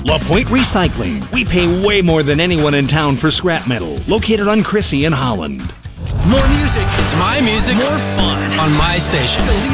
La Pointe Recycling. We pay way more than anyone in town for scrap metal. Located on Crissy in Holland. More music. It's my music. More fun. On my station. The